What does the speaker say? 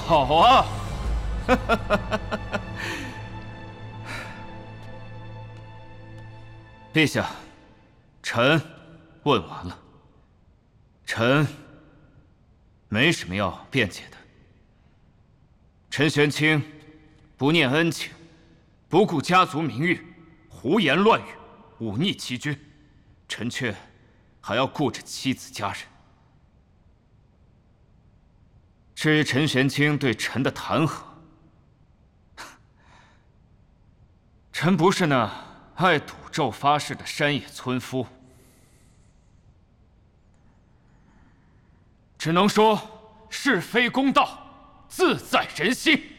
好啊！陛下，臣问完了，臣没什么要辩解的。陈玄清不念恩情，不顾家族名誉，胡言乱语，忤逆欺君，臣却还要顾着妻子家人。至于陈玄清对臣的弹劾，臣不是那爱赌咒发誓的山野村夫，只能说是非公道自在人心。